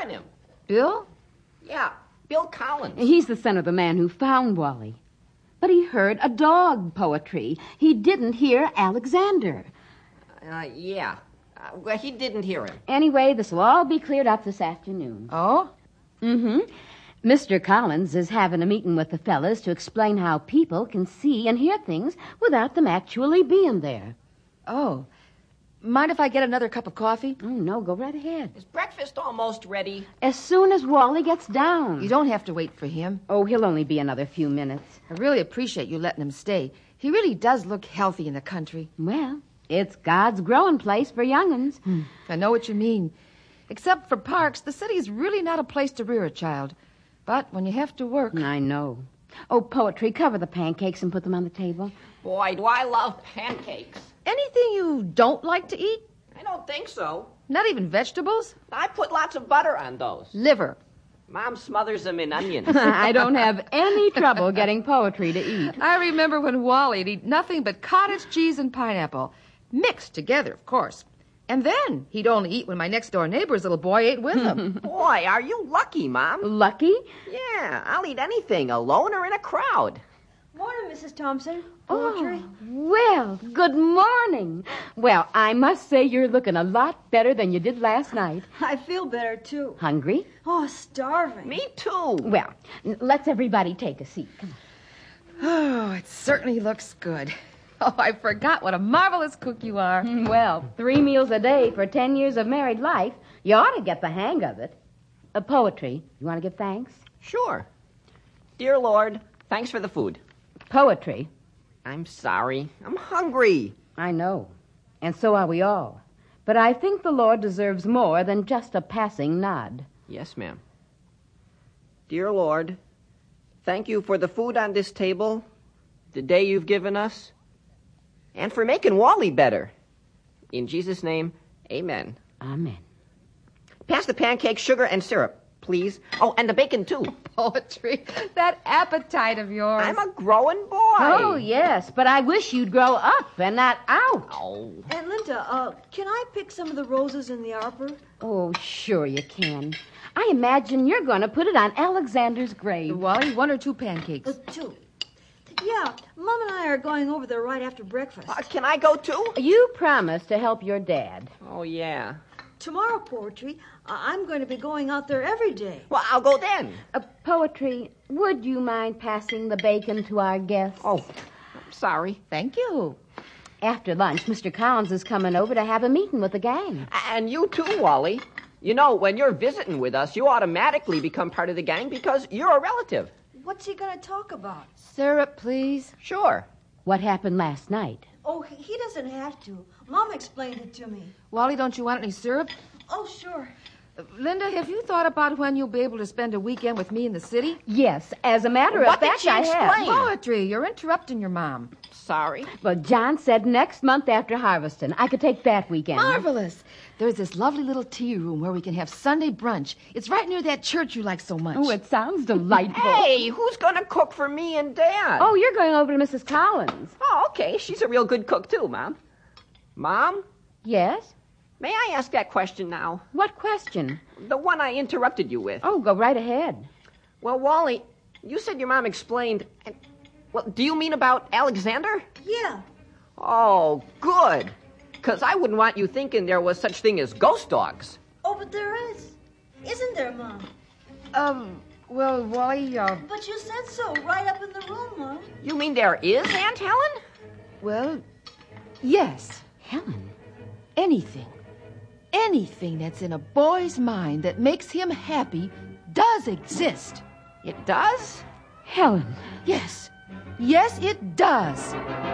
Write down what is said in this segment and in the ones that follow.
hearing him. Bill? Yeah, Bill Collins. He's the son of the man who found Wally. But he heard a dog poetry. He didn't hear Alexander. Yeah. Well, he didn't hear him. Anyway, this will all be cleared up this afternoon. Oh? Mm-hmm. Mr. Collins is having a meeting with the fellas to explain how people can see and hear things without them actually being there. Oh. Mind if I get another cup of coffee? Oh, no, go right ahead. Is breakfast almost ready? As soon as Wally gets down. You don't have to wait for him. Oh, he'll only be another few minutes. I really appreciate you letting him stay. He really does look healthy in the country. Well, it's God's growing place for young'uns. I know what you mean. Except for parks, the city's really not a place to rear a child. But when you have to work... I know. Oh, Poetry, cover the pancakes and put them on the table. Boy, do I love pancakes. Anything you don't like to eat? I don't think so. Not even vegetables? I put lots of butter on those. Liver. Mom smothers them in onions. I don't have any trouble getting Poetry to eat. I remember when Wally'd eat nothing but cottage cheese and pineapple. Mixed together, of course. And then he'd only eat when my next-door neighbor's little boy ate with him. Boy, are you lucky, Mom. Lucky? Yeah, I'll eat anything, alone or in a crowd. Morning, Mrs. Thompson. Poetry. Oh, well, good morning. Well, I must say you're looking a lot better than you did last night. I feel better, too. Hungry? Oh, starving. Me too. Well, let's everybody take a seat. Come on. Oh, it certainly looks good. Oh, I forgot what a marvelous cook you are. Well, 3 meals a day for 10 years of married life. You ought to get the hang of it. Poetry. You want to give thanks? Sure. Dear Lord, thanks for the food. Poetry. I'm sorry. I'm hungry. I know. And so are we all. But I think the Lord deserves more than just a passing nod. Yes, ma'am. Dear Lord, thank you for the food on this table, the day you've given us, and for making Wally better. In Jesus' name, amen. Amen. Pass the pancakes, sugar, and syrup, please. Oh, and the bacon, too. Poetry. That appetite of yours. I'm a growing boy. Oh, yes, but I wish you'd grow up and not out. Oh. Aunt Linda, can I pick some of the roses in the arbor? Oh, sure you can. I imagine you're going to put it on Alexander's grave. Wally, 1 or 2 pancakes? 2. Yeah, Mom and I are going over there right after breakfast. Can I go, too? You promised to help your dad. Oh, yeah. Tomorrow, Poetry, I'm going to be going out there every day. Well, I'll go then. Poetry, would you mind passing the bacon to our guests? Oh, I'm sorry. Thank you. After lunch, Mr. Collins is coming over to have a meeting with the gang. And you, too, Wally. You know, when you're visiting with us, you automatically become part of the gang because you're a relative. What's he going to talk about? Syrup, please. Sure. What happened last night? Oh, he doesn't have to. Mom explained it to me. Wally, don't you want any syrup? Oh, sure. Linda, have you thought about when you'll be able to spend a weekend with me in the city? Yes, as a matter of What did fact, she I have. explain? Poetry, you're interrupting your mom. Sorry. Well, John said next month after harvesting. I could take that weekend. Marvelous. There's this lovely little tea room where we can have Sunday brunch. It's right near that church you like so much. Oh, it sounds delightful. Hey, who's going to cook for me and Dad? Oh, you're going over to Mrs. Collins. Oh, okay. She's a real good cook, too, Mom. Mom, Yes? may I ask that question now? What question? The one I interrupted you with. Oh, go right ahead. Well, Wally, you said your mom explained... Well, do you mean about Alexander? Yeah. Oh, good. Because I wouldn't want you thinking there was such thing as ghost dogs. Oh, but there is. Isn't there, Mom? Well, Wally, But you said so right up in the room, Mom. You mean there is, Aunt Helen? well, yes. Helen. Anything that's in a boy's mind that makes him happy does exist. It does? Helen. Yes. Yes, it does.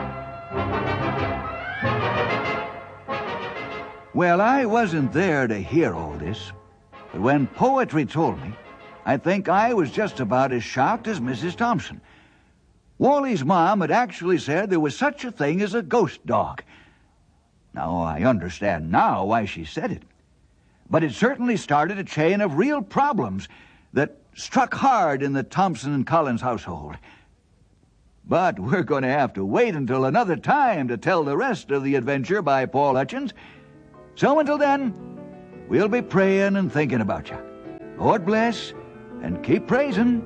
Well, I wasn't there to hear all this, but when Poetry told me, I think I was just about as shocked as Mrs. Thompson. Wally's mom had actually said there was such a thing as a ghost dog. Now, I understand now why she said it. But it certainly started a chain of real problems that struck hard in the Thompson and Collins household. But we're going to have to wait until another time to tell the rest of the adventure by Paul Hutchins. So until then, we'll be praying and thinking about you. Lord bless, and keep praising.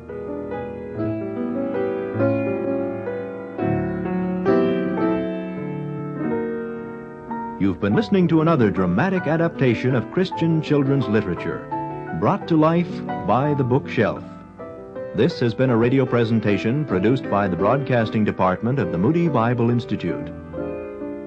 You've been listening to another dramatic adaptation of Christian children's literature, brought to life by the Bookshelf. This has been a radio presentation produced by the Broadcasting Department of the Moody Bible Institute.